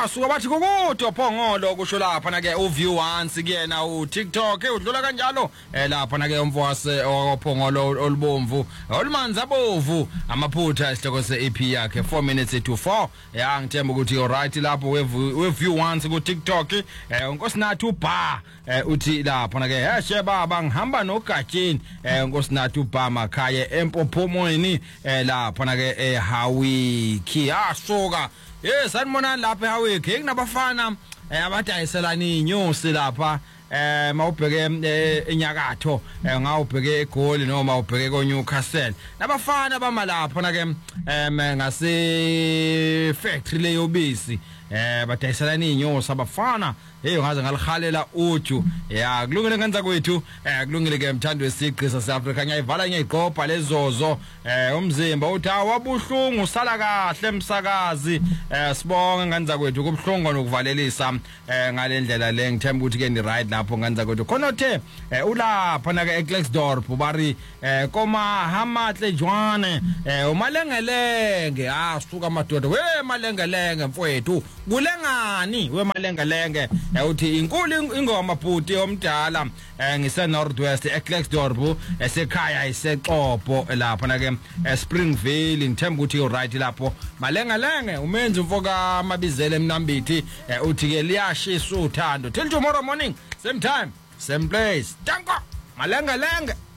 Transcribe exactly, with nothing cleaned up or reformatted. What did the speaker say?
asuka bathi kukude ophongolo kusho lapha na ke uView once kuyena uTikTok udlula kanjalo eh lapha na ke umfowase ophongolo olubomvu olumanza bovu amaphutha isihloko se E P yakhe four minutes to four ya ngithemba ukuthi you right lapho weView once ku TikTok eh unkosinathi ubha uthi lapha na ke heshe baba ngihamba nogatsheni eh unkosinathi ubha makhaya empophomweni eh lapha na ke eHawiki asuka yes sanibona lapha eHawiki kunabafana abadayiselana inyosi lapha eh mawubheke enyakatho ngawubheke eGoli noma ubheke koNewcastle nabafana bamalapha na ke ngase factory leyo bisi eh badayiselana inyosi abafana hey ngaze ngalihalela uju ya kulungile ngenza kwethu eh kulungile ke mthando wesiqi sase Africa ngiyayivala ngiyayiqopha lezozo eh umzimba uthi awabuhlungu sala kahle emsakazi eh sibonga ngenza kwethu kubhlungu nokuvalelisa eh ngalendlela le ngithemba ukuthi ke ni right lapho ngenza kwethu khona uthe ulapha na ke eKlexdorp bari eh koma hamatle jwane eh umalengelenge asuka madoda we malengelenge mfowethu kulengani we malengelenge uthi inkulu ingoma bhuti omdala ngise Northwest eKlexdorp esekhaya isexopo lapha na ke Springville ngithemba ukuthi you right lapho malengelenge umenzi umfoka amabizele emnambithi uthi ke liyashisa uthando till tomorrow morning same time same place danko malengelenge.